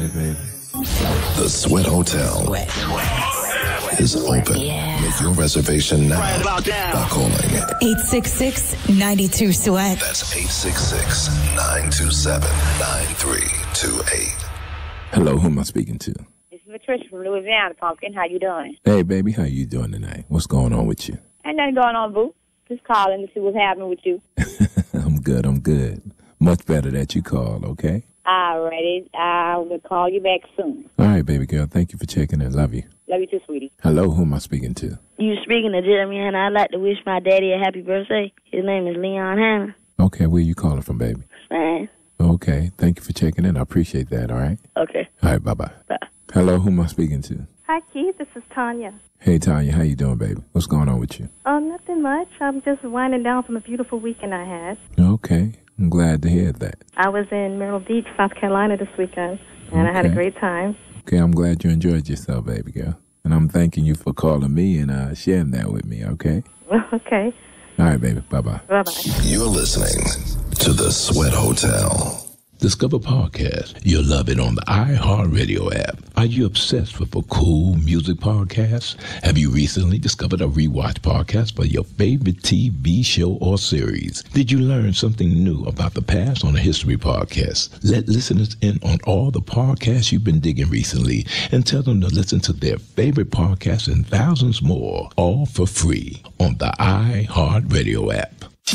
Hey, baby. The Sweat Hotel is open. Yeah. Make your reservation now by calling 866-92-SWEAT. That's 866-927-9328. Hello, who am I speaking to? This is Patricia from Louisiana, Pumpkin. How you doing? Hey, baby, how you doing tonight? What's going on with you? Ain't nothing going on, boo. Just calling to see what's happening with you. I'm good. Much better that you called, okay? Alrighty. I will call you back soon. All right, baby girl. Thank you for checking in. Love you. Love you too, sweetie. Hello, who am I speaking to? You speaking to Jeremy, and I'd like to wish my daddy a happy birthday. His name is Leon Hanna. Okay, where you calling from, baby? Fine. Okay, thank you for checking in. I appreciate that, all right? Okay. All right, bye-bye. Bye. Hello, who am I speaking to? Hi, Keith. This is Tanya. Hey, Tanya, how you doing, baby? What's going on with you? Nothing much. I'm just winding down from a beautiful weekend I had. Okay, I'm glad to hear that. I was in Myrtle Beach, South Carolina this weekend, and I had a great time. Okay, I'm glad you enjoyed yourself, baby girl. And I'm thanking you for calling me and sharing that with me, okay? Okay. All right, baby. Bye-bye. Bye-bye. You're listening to The Sweat Hotel. Discover podcast. You'll love it on the iHeartRadio app. Are you obsessed with a cool music podcast? Have you recently discovered a rewatch podcast for your favorite TV show or series? Did you learn something new about the past on a history podcast? Let listeners in on all the podcasts you've been digging recently and tell them to listen to their favorite podcasts and thousands more, all for free on the iHeartRadio app.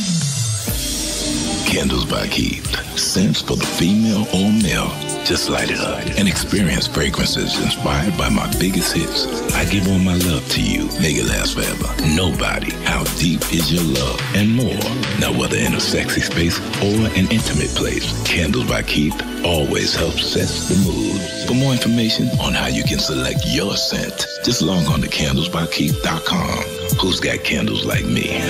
Candles by Keith. Scents for the female or male. Just light it up and experience fragrances inspired by my biggest hits. I give all my love to you. Make it last forever. Nobody. How deep is your love? And more. Now, whether in a sexy space or an intimate place, Candles by Keith always helps set the mood. For more information on how you can select your scent, just log on to candlesbykeith.com. Who's got candles like me?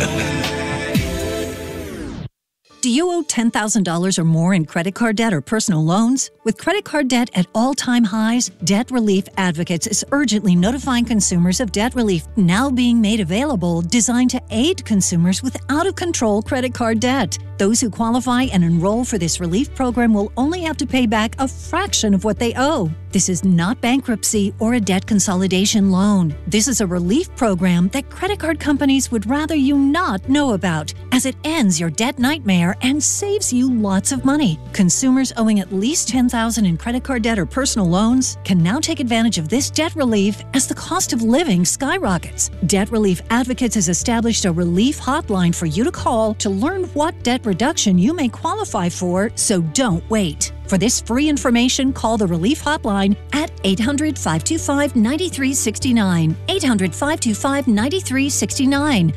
Do you owe $10,000 or more in credit card debt or personal loans? With credit card debt at all-time highs, Debt Relief Advocates is urgently notifying consumers of debt relief now being made available, designed to aid consumers with out-of-control credit card debt. Those who qualify and enroll for this relief program will only have to pay back a fraction of what they owe. This is not bankruptcy or a debt consolidation loan. This is a relief program that credit card companies would rather you not know about, as it ends your debt nightmare and saves you lots of money. Consumers owing at least $10,000 in credit card debt or personal loans can now take advantage of this debt relief as the cost of living skyrockets. Debt Relief Advocates has established a relief hotline for you to call to learn what debt reduction you may qualify for, so don't wait. For this free information, call the Relief Hotline at 800-525-9369. 800-525-9369.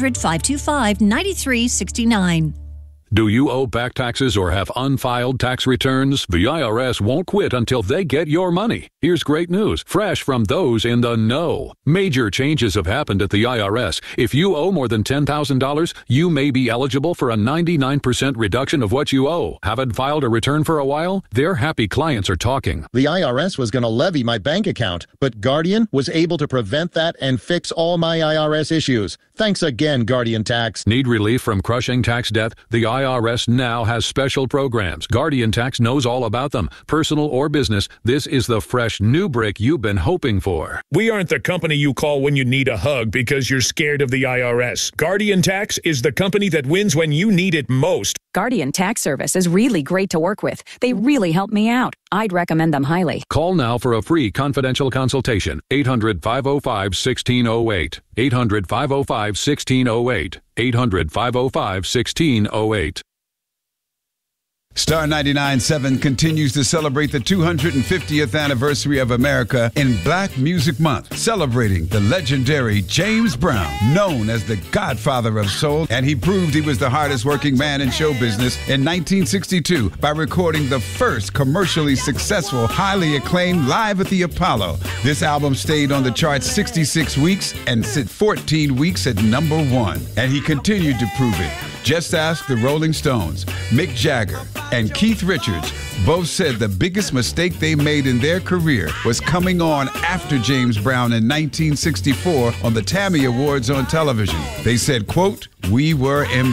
800-525-9369. Do you owe back taxes or have unfiled tax returns? The IRS won't quit until they get your money. Here's great news, fresh from those in the know. Major changes have happened at the IRS. If you owe more than $10,000, you may be eligible for a 99% reduction of what you owe. Haven't filed a return for a while? Their happy clients are talking. The IRS was going to levy my bank account, but Guardian was able to prevent that and fix all my IRS issues. Thanks again, Guardian Tax. Need relief from crushing tax debt? The IRS now has special programs. Guardian Tax knows all about them. Personal or business, this is the fresh new break you've been hoping for. We aren't the company you call when you need a hug because you're scared of the IRS. Guardian Tax is the company that wins when you need it most. Guardian Tax Service is really great to work with. They really helped me out. I'd recommend them highly. Call now for a free confidential consultation. 800-505-1608. 800-505-1608. 800-505-1608. Star 99.7 continues to celebrate the 250th anniversary of America in Black Music Month, celebrating the legendary James Brown, known as the Godfather of Soul, and he proved he was the hardest working man in show business in 1962 by recording the first commercially successful, highly acclaimed Live at the Apollo. This album stayed on the charts 66 weeks and sit 14 weeks at #1, and he continued to prove it. Just ask the Rolling Stones. Mick Jagger and Keith Richards both said the biggest mistake they made in their career was coming on after James Brown in 1964 on the Tammy Awards on television. They said, quote, "We were